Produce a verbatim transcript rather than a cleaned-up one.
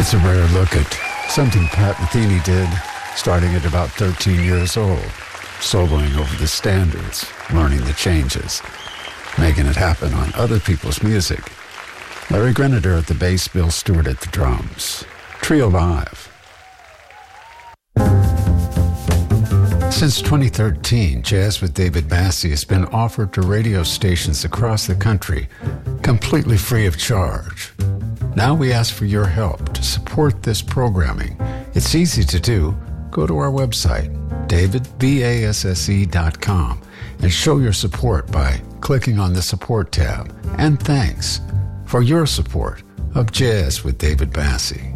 It's a rare look at something Pat Metheny did, starting at about thirteen years old, soloing over the standards, learning the changes, making it happen on other people's music. Larry Grenadier at the bass, Bill Stewart at the drums. Trio Live. Since twenty thirteen, Jazz with David Bassie has been offered to radio stations across the country, completely free of charge. Now we ask for your help to support this programming. It's easy to do. Go to our website, david basse dot com, and show your support by clicking on the support tab. And thanks for your support of Jazz with David Bassie.